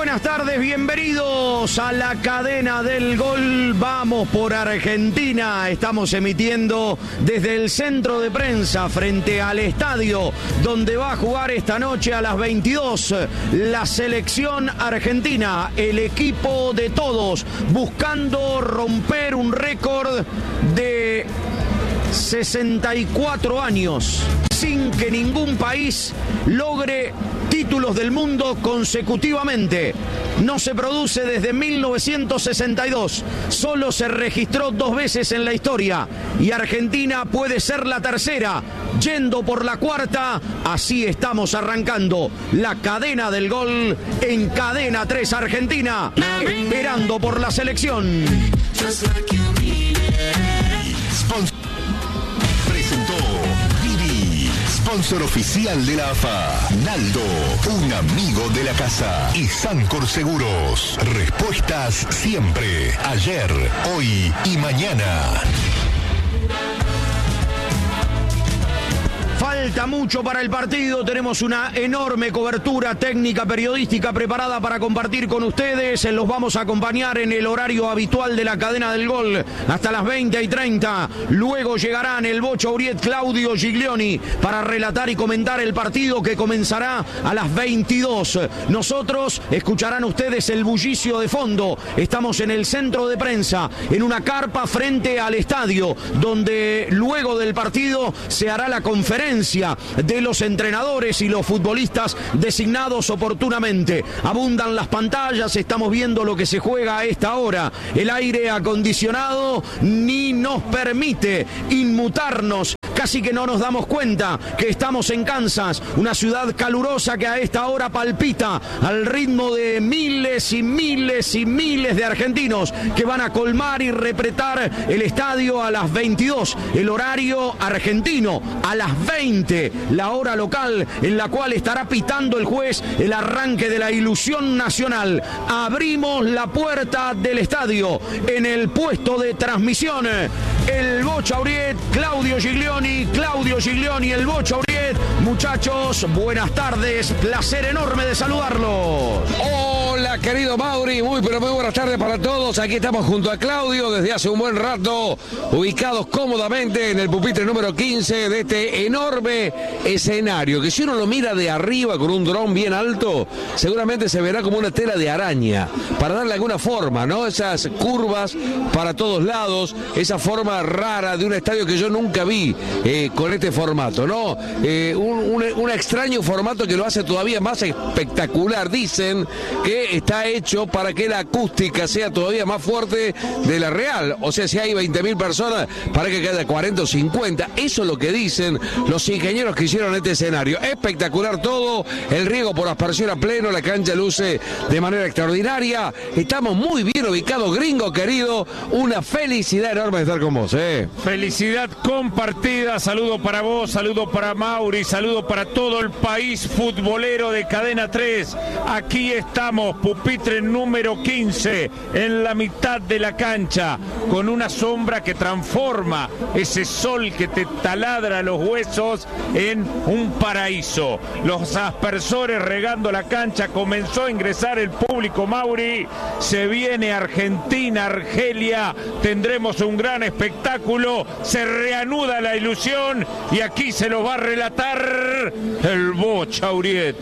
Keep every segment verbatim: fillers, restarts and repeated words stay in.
buenas tardes, bienvenidos a la cadena del gol. Vamos por Argentina. Estamos emitiendo desde el centro de prensa frente al estadio donde va a jugar esta noche a las veintidós la selección argentina, el equipo de todos, buscando romper un récord de sesenta y cuatro años sin que ningún país logre títulos del mundo consecutivamente. No se produce desde mil novecientos sesenta y dos. Solo se registró dos veces en la historia. Y Argentina puede ser la tercera. Yendo por la cuarta, así estamos arrancando la cadena del gol en Cadena tres Argentina. Esperando por la selección. Presentó Didi, sponsor oficial de la A F A. Naldo, un amigo de la casa. Y Sancor Seguros, respuestas siempre, ayer, hoy y mañana. Falta mucho para el partido, tenemos una enorme cobertura técnica periodística preparada para compartir con ustedes. Los vamos a acompañar en el horario habitual de la cadena del gol hasta las veinte y treinta. Luego llegarán el Bocha Auriet, Claudio Giglioni para relatar y comentar el partido que comenzará a las veintidós. Nosotros escucharán ustedes el bullicio de fondo. Estamos en el centro de prensa, en una carpa frente al estadio, donde luego del partido se hará la conferencia de los entrenadores y los futbolistas designados oportunamente. Abundan las pantallas, estamos viendo lo que se juega a esta hora. El aire acondicionado ni nos permite inmutarnos. Casi que no nos damos cuenta que estamos en Kansas, una ciudad calurosa que a esta hora palpita al ritmo de miles y miles y miles de argentinos que van a colmar y repretar el estadio a las veintidós, el horario argentino, a las veinte, la hora local en la cual estará pitando el juez el arranque de la ilusión nacional. Abrimos la puerta del estadio en el puesto de transmisión. El Bocha Auriet, Claudio Giglioni, Claudio Giglioni, el Bocha Auriet. Muchachos, buenas tardes, placer enorme de saludarlos. Hola, querido Mauri, muy pero muy buenas tardes para todos. Aquí estamos junto a Claudio desde hace un buen rato, ubicados cómodamente en el pupitre número quince de este enorme escenario, que si uno lo mira de arriba con un dron bien alto, seguramente se verá como una tela de araña, para darle alguna forma, ¿no? Esas curvas para todos lados, esa forma rara de un estadio que yo nunca vi eh, con este formato, ¿no? Eh, un, un, un extraño formato que lo hace todavía más espectacular. Dicen que está hecho para que la acústica sea todavía más fuerte de la real. O sea, si hay veinte mil personas, para que quede cuarenta o cincuenta. Eso es lo que dicen los ingenieros que hicieron este escenario. Espectacular todo, el riego por aspersión a pleno, la cancha luce de manera extraordinaria. Estamos muy bien ubicados, gringo querido. Una felicidad enorme de estar con vos. Eh. Felicidad compartida, saludo para vos, saludo para Mauri, saludo para todo el país futbolero de Cadena tres. Aquí estamos, pupitre número quince, en la mitad de la cancha, con una sombra que transforma ese sol que te taladra los huesos en un paraíso. Los aspersores regando la cancha, comenzó a ingresar el público, Mauri. Se viene Argentina, Argelia, tendremos un gran espectáculo, se reanuda la ilusión y aquí se lo va a relatar el Bocha Auriet.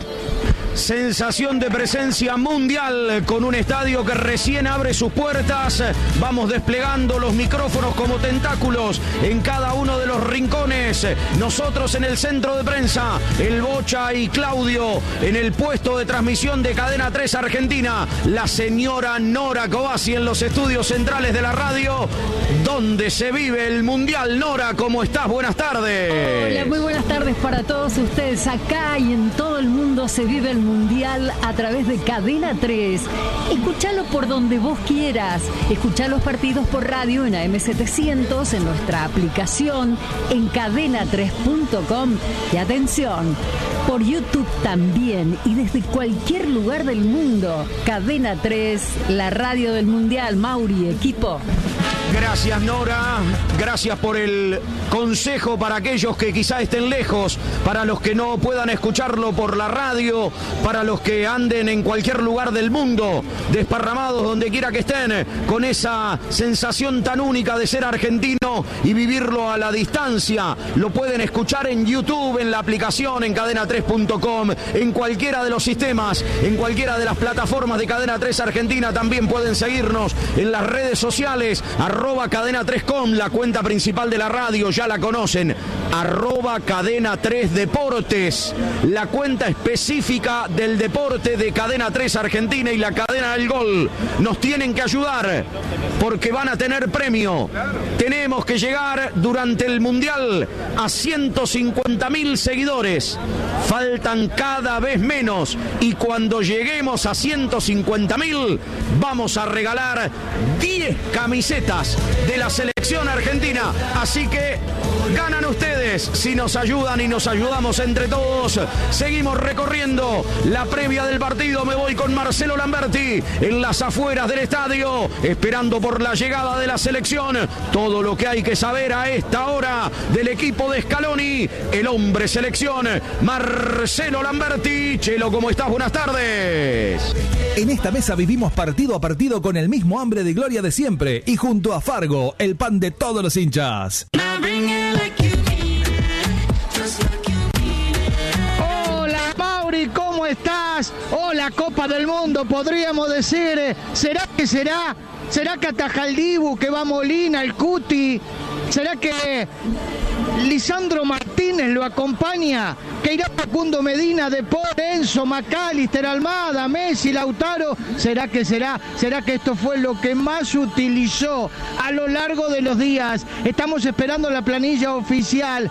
Sensación de presencia mundial con un estadio que recién abre sus puertas. Vamos desplegando los micrófonos como tentáculos en cada uno de los rincones. Nosotros en el centro de prensa, el Bocha y Claudio en el puesto de transmisión de Cadena tres Argentina. La señora Nora Covasi en los estudios centrales de la radio, donde se vive el mundial. Nora, ¿cómo estás? Buenas tardes. Hola, muy buenas tardes para todos ustedes. Acá y en todo el mundo se vive el mundial a través de Cadena tres. Escuchalo por donde vos quieras. Escuchá los partidos por radio en A M setecientos, en nuestra aplicación, en cadena tres punto com. Y atención, por YouTube también y desde cualquier lugar del mundo. Cadena tres, la radio del mundial. Mauri, equipo. Gracias, Nora. Gracias por el consejo para aquellos que quizá estén lejos, para los que no puedan escucharlo por la radio, para los que anden en cualquier lugar del mundo, desparramados donde quiera que estén, con esa sensación tan única de ser argentino y vivirlo a la distancia. Lo pueden escuchar en YouTube, en la aplicación, en cadena tres punto com, en cualquiera de los sistemas, en cualquiera de las plataformas de Cadena tres Argentina. También pueden seguirnos en las redes sociales, arroba cadena tres punto com, la cuenta principal de la radio, ya la conocen, arroba cadena tres deportes, la cuenta específica del deporte de Cadena tres Argentina y la cadena del gol. Nos tienen que ayudar porque van a tener premio. Tenemos que llegar durante el Mundial a ciento cincuenta mil seguidores. Faltan cada vez menos y cuando lleguemos a ciento cincuenta mil vamos a regalar diez camisetas de la selección argentina. Así que ganan ustedes si nos ayudan y nos ayudamos entre todos. Seguimos recorriendo la previa del partido. Me voy con Marcelo Lamberti en las afueras del estadio, esperando por la llegada de la selección. Todo lo que hay que saber a esta hora del equipo de Scaloni, el hombre selección, Marcelo Lamberti. Chelo, ¿cómo estás? Buenas tardes. En esta mesa vivimos partido a partido con el mismo hambre de gloria de siempre y junto a Fargo, el pan de todos los hinchas. Hola Mauri, ¿cómo estás? Hola Copa del Mundo, podríamos decir. ¿Será que será? ¿Será que ataja el Dibu, que va Molina, el Cuti? ¿Será que Lisandro Martínez lo acompaña? ¿Que irá Facundo Medina, De Paul, Enzo, McAllister, Almada, Messi, Lautaro? ¿Será que será? ¿Será que esto fue lo que más utilizó a lo largo de los días? Estamos esperando la planilla oficial.